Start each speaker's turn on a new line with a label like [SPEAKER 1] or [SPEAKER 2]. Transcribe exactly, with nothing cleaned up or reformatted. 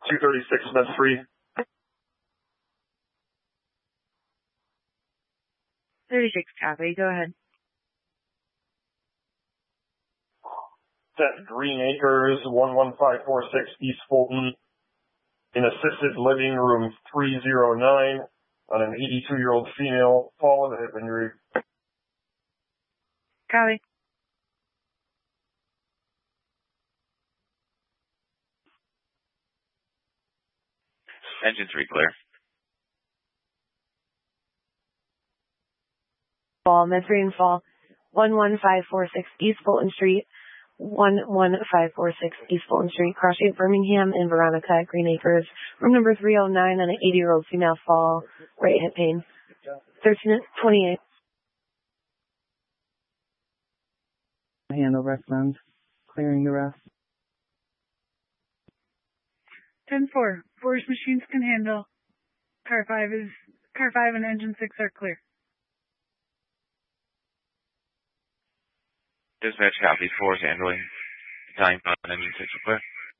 [SPEAKER 1] two thirty-six, med three.
[SPEAKER 2] thirty-six, copy. Go ahead.
[SPEAKER 1] Set Green Acres, one one five four six East Fulton, in assisted living room three oh nine, on an eighty-two-year-old female, fall with a hip injury.
[SPEAKER 2] Copy.
[SPEAKER 3] Engine three clear.
[SPEAKER 2] Fall, med three and fall, one one five four six East Fulton Street, one one five four six East Fulton Street, crossing Birmingham and Veronica at Green Acres, room number three oh nine on an eighty-year-old female, fall, right hip pain. thirteen twenty-eight.
[SPEAKER 4] Handle rest lens, clearing the rest.
[SPEAKER 5] ten four, Forest Machines can handle. Car five is, car five and engine six are clear.
[SPEAKER 3] Dispatch copy, four handling. Time on engine six are clear.